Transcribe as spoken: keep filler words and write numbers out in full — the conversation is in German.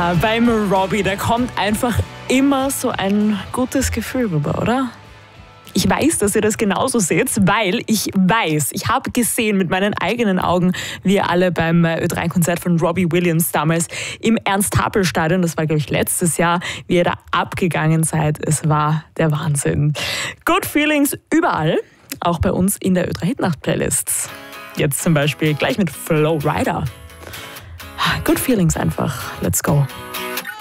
Ja, beim Robbie, da kommt einfach immer so ein gutes Gefühl rüber, oder? Ich weiß, dass ihr das genauso seht, weil ich weiß, ich habe gesehen mit meinen eigenen Augen, wie ihr alle beim Ö drei Konzert von Robbie Williams damals im Ernst-Happel-Stadion, das war glaube ich letztes Jahr, wie ihr da abgegangen seid. Es war der Wahnsinn. Good Feelings überall, auch bei uns in der Ö drei Hitnacht-Playlist. Jetzt zum Beispiel gleich mit Flow Rider. Good Feelings einfach. Let's go.